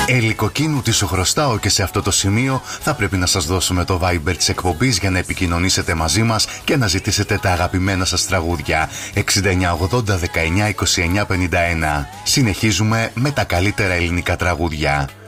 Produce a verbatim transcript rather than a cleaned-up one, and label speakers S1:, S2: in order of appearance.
S1: Ελικοκίνου, τι σου χρωστάω και σε αυτό το σημείο θα πρέπει να σας δώσουμε το Viber της εκπομπής για να επικοινωνήσετε μαζί μας και να ζητήσετε τα αγαπημένα σας τραγούδια. εξήντα εννιά ογδόντα δεκαεννιά είκοσι εννιά πενήντα ένα. Συνεχίζουμε με τα καλύτερα ελληνικά τραγούδια.